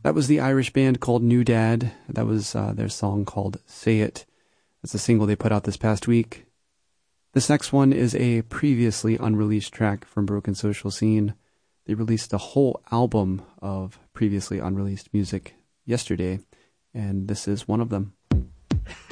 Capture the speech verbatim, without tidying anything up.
That was the Irish band called New Dad. That was uh, their song called Say It. That's a single they put out this past week. This next one is a previously unreleased track from Broken Social Scene. They released a whole album of previously unreleased music yesterday, and this is one of them.